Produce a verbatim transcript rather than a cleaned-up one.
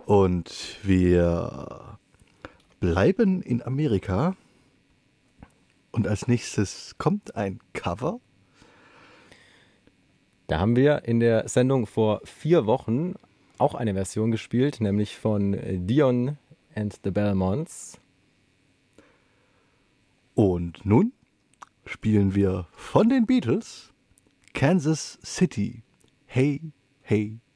Und wir bleiben in Amerika. Und als nächstes kommt ein Cover. Da haben wir in der Sendung vor vier Wochen auch eine Version gespielt, nämlich von Dion and the Belmonts. Und nun spielen wir von den Beatles Kansas City. Hey, hey,